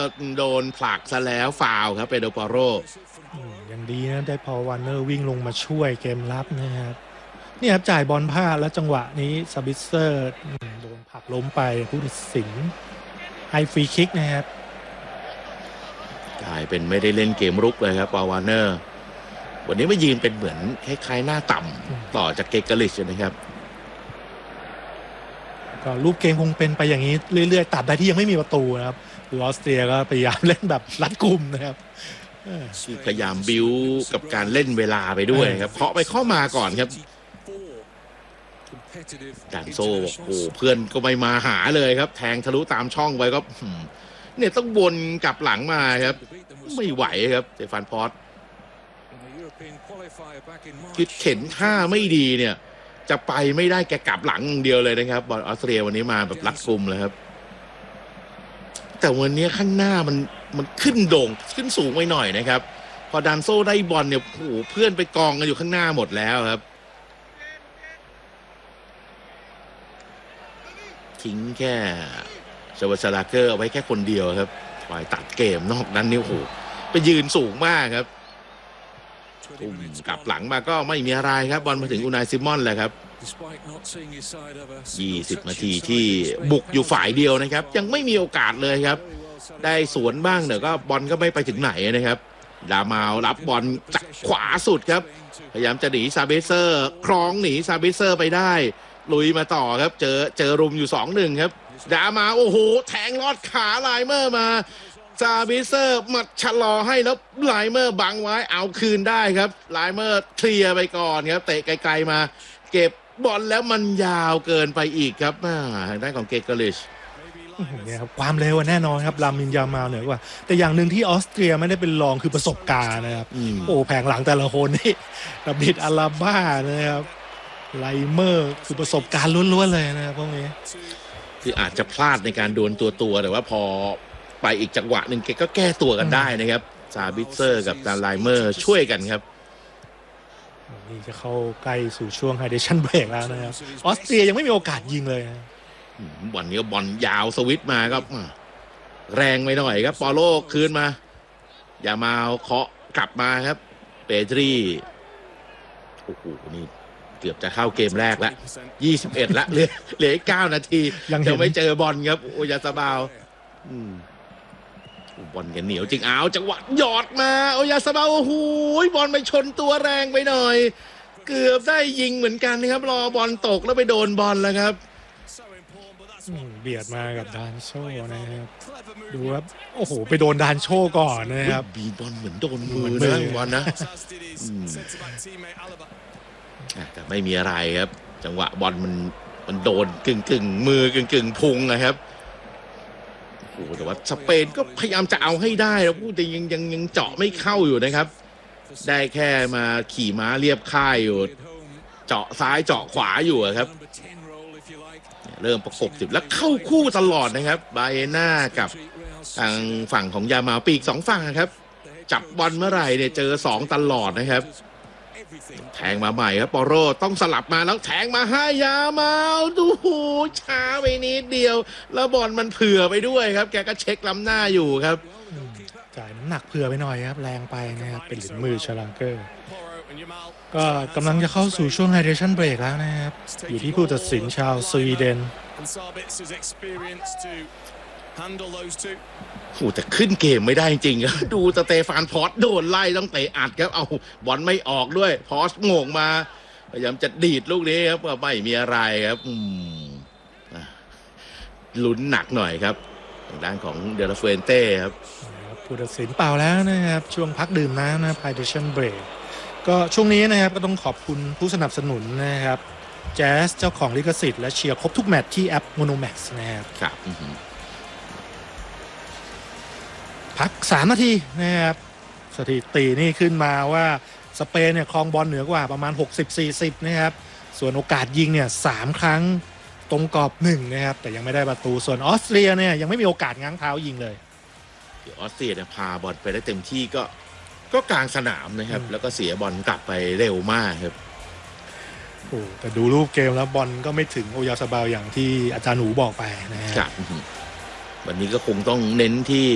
โดนผลักซะแล้วฟาวล์ครับเปโดรปาโรอย่างดีนะได้พอวานเนอร์วิ่งลงมาช่วยเกมรับนะครับนี่ครับจ่ายบอลพลาดแล้วจังหวะนี้ซาบิเซอร์โดนผลักล้มไปผู้ตัดสินให้ฟรีคิกนะครับกลายเป็นไม่ได้เล่นเกมรุกเลยครับวานเนอร์วันนี้มายืนเป็นเหมือนคล้ายๆหน้าต่ำต่อจากเกเกลิชนะครับก็รูปเกมคงเป็นไปอย่างนี้เรื่อยๆตัดได้ที่ยังไม่มีประตูนะครับคือออสเตรียก็พยายามเล่นแบบรัดกุมนะครับพยายามบิ้วกับการเล่นเวลาไปด้วยครับเคาะไปเข้ามาก่อนครับจานโซ่บอกโอ้เพื่อนก็ไม่มาหาเลยครับแทงทะลุตามช่องไปก็เนี่ยต้องวนกลับหลังมาครับไม่ไหวครับเซฟานพอสคือเข็นท่าไม่ดีเนี่ยจะไปไม่ได้แกกลับหลังอย่างเดียวเลยนะครับบอลออสเตรียวันนี้มาแบบรัดกุมเลยครับแต่วันนี้ข้างหน้ามันขึ้นโด่งขึ้นสูงไปหน่อยนะครับพอดันโซ่ได้บอลเนี่ยโอ้เพื่อนไปกองกันอยู่ข้างหน้าหมดแล้วครับทิ้งแค่ชวาชลาเกอร์เอาไว้แค่คนเดียวครับปล่อยตัดเกมนอกนั้นนี่โอ้โหไปยืนสูงมากครับกลับหลังมาก็ไม่มีอะไรครับบอลมาถึงอูนายซิมอนแหละครับ20 นาทีที่บุกอยู่ฝ่ายเดียวนะครับยังไม่มีโอกาสเลยครับได้สวนบ้างแต่ก็บอลก็ไม่ไปถึงไหนนะครับดามาวรับบอลจากขวาสุดครับพยายามจะหนีซาเบเซอร์คล้องหนีซาเบเซอร์ไปได้ลุยมาต่อครับเจอรุมอยู่ 2-1 ครับดามาโอ้โหแทงลอดขาไลเมอร์มาซาบิเซอร์มัดชะลอให้แล้วไลเมอร์บังไว้เอาคืนได้ครับไลเมอร์เคลียร์ไปก่อนครับเตะไกลๆมาเก็บบอลแล้วมันยาวเกินไปอีกครับทางด้านของเกเกลิชเนี่ยครับความเร็วแน่นอนครับลามินยามาลเหนือกว่าแต่อย่างหนึ่งที่ออสเตรียไม่ได้เป็นรองคือประสบการณ์นะครับโอ้แผงหลังแต่ละคนนี่ดับดิดอาราบ้านะครับไลเมอร์คือประสบการณ์ล้วนๆเลยนะครับพวกนี้คืออาจจะพลาดในการโดนตัวแต่ว่าพอไปอีกจังหวะหนึ่งก็แก้ตัวกันได้นะครับซาบิเซอร์กับดาไลเมอร์ช่วยกันครับนี่จะเข้าใกล้สู่ช่วงไฮเดชั่นเบรกแล้วนะครับออสเตรียยังไม่มีโอกาสยิงเลยนะบอลนี้บอลยาวสวิตมาก็แรงไปหน่อยครับปอโลคืนมาอย่ามาเคาะกลับมาครับเปดรีโอ้โหนี่เกือบจะเข้าเกมแรกแล้ว21ละเหลือ9 นาทียังไม่เจอบอลครับโอยาซาบาวบอลกันเหนียวจริงเอาจังหวะหยอดมาโอยาซาบาวโอ้โหบอลไปชนตัวแรงไปหน่อยเกือบได้ยิงเหมือนกันนะครับรอบอลตกแล้วไปโดนบอลแล้วครับเบียดมากับดานโชนะครับดูครับโอ้โหไปโดนดานโชก่อนนะครับบีบอลเหมือนโดนมือนะบอลนะแต่ไม่มีอะไรครับจังหวะบอลมันโดนกึ่งมือกึ่งพุงนะครับโอ้แต่ว่าสเปนก็พยายามจะเอาให้ได้แล้วพูดแต่ยังเจาะไม่เข้าอยู่นะครับได้แค่มาขี่ม้าเรียบค่ายอยู่เจาะซ้ายเจาะขวาอยู่ครับเริ่มประกบ10แล้วเข้าคู่ตลอดนะครับบาเอน่ากับทางฝั่งของยามาปีก2ฝั่งครับจับบอลเมื่อไหร่เนี่ยเจอ2ตลอดนะครับแทงมาใหม่ครับปอโรต้องสลับมาแล้วแทงมาให้ยามาดูช้าไปนิดเดียวแล้วบอลมันเผื่อไปด้วยครับแกก็เช็คล้ำหน้าอยู่ครับจ่ายน้ำหนักเผื่อไปหน่อยครับแรงไปนะครับเป็นหลินมือชาลังเกอร์ก็กำลังจะเข้าสู่ช่วงไฮเดชั่นเบรกแล้วนะครับอยู่ที่ผู้ตัดสินชาวสวีเดนโอ้แต่ขึ้นเกมไม่ได้จริงๆดูสเตฟานพอสโดนไล่ต้องเตะอัดครับเอาบอลไม่ออกด้วยพอสโง่งมาพยายามจะดีดลูกนี้ครับไม่มีอะไรครับลุ้นหนักหน่อยครับทางด้านของเดลาเฟนเต้ครับผู้ตัดสินเปล่าแล้วนะครับช่วงพักดื่มน้ำนะไฮเดชั่นเบรกก็ช่วงนี้นะครับก็ต้องขอบคุณผู้สนับสนุนนะครับแจ๊สเจ้าของลิขสิทธิ์และเชียร์ครบทุกแมตช์ที่แอป Monomax นะครับครับพัก3 นาทีนะครับสถิตินี่ขึ้นมาว่าสเปนเนี่ยครองบอลเหนือกว่าประมาณ 60-40 นะครับส่วนโอกาสยิงเนี่ย3 ครั้งตรงกรอบ1นะครับแต่ยังไม่ได้ประตูส่วนออสเตรียเนี่ยยังไม่มีโอกาสง้างเท้ายิงเลยออสเตรียเนี่ยพาบอลไปได้เต็มที่ก็กลางสนามนะครับแล้วก็เสียบอลกลับไปเร็วมากครับโอ้แต่ดูรูปเกมแล้วบอลก็ไม่ถึงโอยาซาบาวอย่างที่อาจารย์หนูบอกไปนะครับวันนี้ก็คงต้องเน้นที่